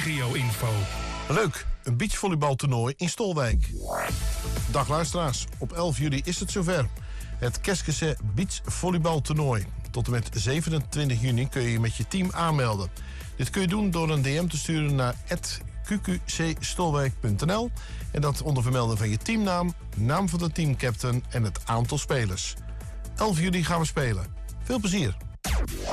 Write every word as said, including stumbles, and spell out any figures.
regio-info. Leuk, een beachvolleybaltoernooi in Stolwijk. Dag luisteraars, op elf juli is het zover. Het Keskese beachvolleybaltoernooi. Tot en met zevenentwintig juni kun je je met je team aanmelden. Dit kun je doen door een D M te sturen naar at q q c stolwijk punt n l en dat onder vermelden van je teamnaam, naam van de teamcaptain en het aantal spelers. elf juli gaan we spelen. Veel plezier!